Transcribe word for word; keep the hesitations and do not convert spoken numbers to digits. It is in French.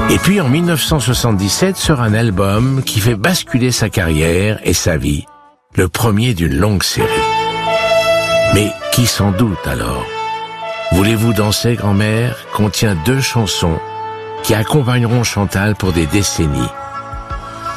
Et puis en mille neuf cent soixante-dix-sept sort un album qui fait basculer sa carrière et sa vie, le premier d'une longue série. Mais qui s'en doute alors? Voulez-vous danser, grand-mère contient deux chansons qui accompagneront Chantal pour des décennies.